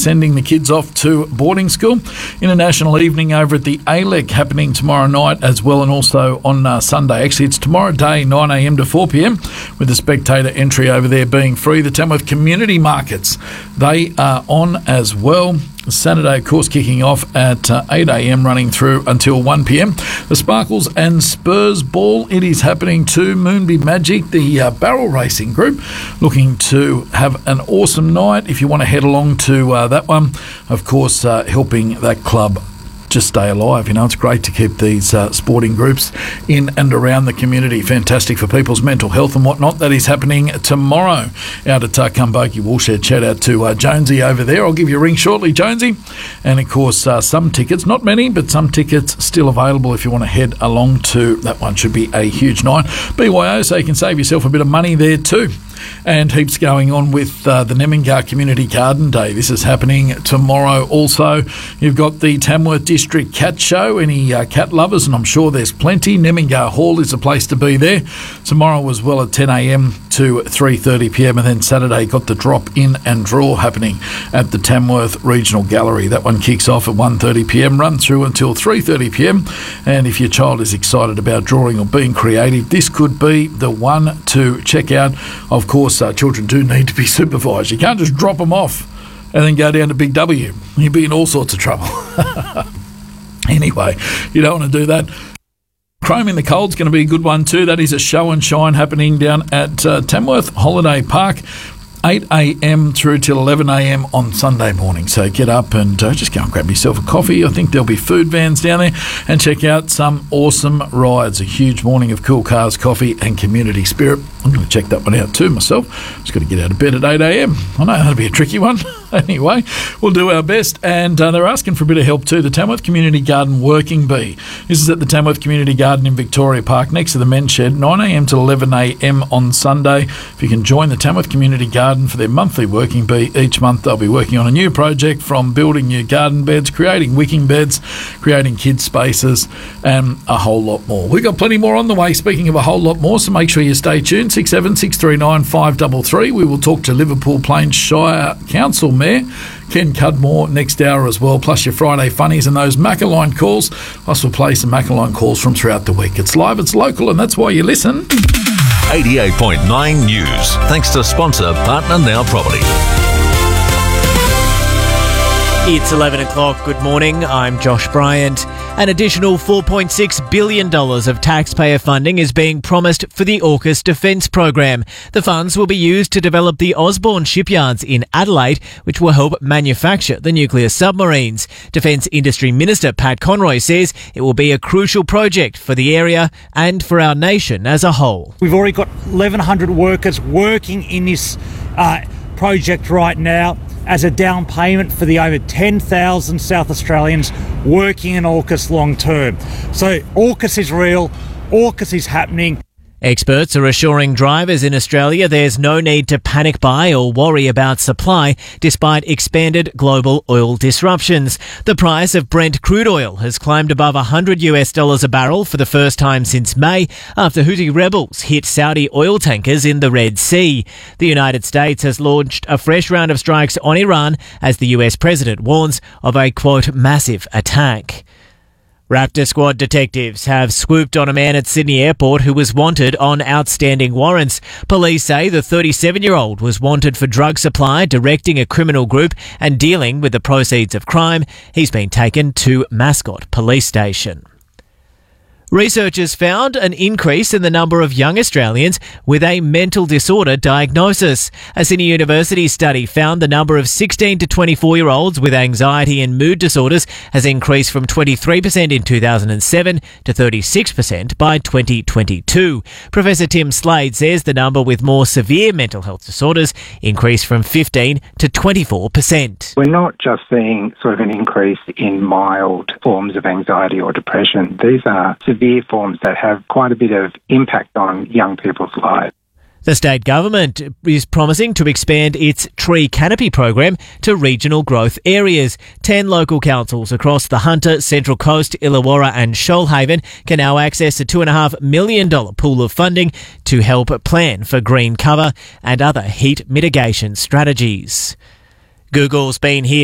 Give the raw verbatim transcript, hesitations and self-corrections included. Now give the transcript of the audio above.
sending the kids off to boarding school. International evening over at the A L E C happening tomorrow night as well, and also on uh, Sunday. Actually, it's tomorrow day, nine a m to four p m, with the spectator entry over there being free. The Tamworth Community Markets, they are on as well. Saturday, of course, kicking off at uh, eight a m, running through until one p m. The Sparkles and Spurs Ball, it is happening too. Moonby Magic, the uh, barrel racing group, looking to have an awesome night. If you want to head along to uh, that one, of course, uh, helping that club just stay alive. You know, it's great to keep these uh, sporting groups in and around the community. Fantastic for people's mental health and whatnot. That is happening tomorrow out at uh, Kumboki Woolshed. Shout out to uh, Jonesy over there. I'll give you a ring shortly, Jonesy. And of course, uh, some tickets, not many, but some tickets still available if you want to head along to that one. Should be a huge night. B Y O, so you can save yourself a bit of money there too. And heaps going on with uh, the Nemengar Community Garden Day. This is happening tomorrow also. You've got the Tamworth District Cat Show. Any uh, cat lovers, and I'm sure there's plenty. Nemengar Hall is a place to be there. Tomorrow as well at ten a m to three thirty p m, and then Saturday got the drop in and draw happening at the Tamworth Regional Gallery. That one kicks off at one thirty p m, run through until three thirty p m, and if your child is excited about drawing or being creative, this could be the one to check out. Of course, uh, children do need to be supervised. You can't just drop them off and then go down to Big W. You'll be in all sorts of trouble. Anyway, you don't want to do that. Chrome in the Cold's going to be a good one too. That is a show and shine happening down at uh, Tamworth Holiday Park, eight a m through till eleven a m on Sunday morning. So get up and uh, just go and grab yourself a coffee. I think there'll be food vans down there, and check out some awesome rides. A huge morning of cool cars, coffee and community spirit. I'm going to check that one out too myself. Just got to get out of bed at eight a m. I know that'll be a tricky one. Anyway, we'll do our best, and uh, they're asking for a bit of help too. The Tamworth Community Garden Working Bee. This is at the Tamworth Community Garden in Victoria Park, next to the men's shed, nine a m to eleven a m on Sunday. If you can join the Tamworth Community Garden for their monthly working bee, each month they'll be working on a new project, from building new garden beds, creating wicking beds, creating kids spaces, and a whole lot more. We've got plenty more on the way, speaking of a whole lot more, so make sure you stay tuned. six seven six three nine five three three. We will talk to Liverpool Plains Shire Council Mayor Ken Cudmore next hour as well, plus your Friday funnies and those Maccaline calls. Plus we'll play some Maccaline calls from throughout the week. It's live, it's local, and that's why you listen. eighty-eight point nine News, thanks to sponsor Partner Now Property. It's eleven o'clock. Good morning. I'm Josh Bryant. An additional four point six billion dollars of taxpayer funding is being promised for the AUKUS Defence Program. The funds will be used to develop the Osborne shipyards in Adelaide, which will help manufacture the nuclear submarines. Defence Industry Minister Pat Conroy says it will be a crucial project for the area and for our nation as a whole. We've already got eleven hundred workers working in this uh, project right now as a down payment for the over ten thousand South Australians working in AUKUS long term. So AUKUS is real, AUKUS is happening. Experts are assuring drivers in Australia there's no need to panic buy or worry about supply despite expanded global oil disruptions. The price of Brent crude oil has climbed above one hundred US dollars a barrel for the first time since May after Houthi rebels hit Saudi oil tankers in the Red Sea. The United States has launched a fresh round of strikes on Iran as the U S president warns of a, quote, massive attack. Raptor Squad detectives have swooped on a man at Sydney Airport who was wanted on outstanding warrants. Police say the thirty-seven-year-old was wanted for drug supply, directing a criminal group and dealing with the proceeds of crime. He's been taken to Mascot Police Station. Researchers found an increase in the number of young Australians with a mental disorder diagnosis. A Sydney University study found the number of sixteen to twenty-four-year-olds with anxiety and mood disorders has increased from twenty-three percent in two thousand seven to thirty-six percent by twenty twenty-two. Professor Tim Slade says the number with more severe mental health disorders increased from fifteen to twenty-four percent. We're not just seeing sort of an increase in mild forms of anxiety or depression. These are severe forms that have quite a bit of impact on young people's lives. The state government is promising to expand its tree canopy program to regional growth areas. Ten local councils across the Hunter, Central Coast, Illawarra and Shoalhaven can now access a two point five million dollars pool of funding to help plan for green cover and other heat mitigation strategies. Google's been here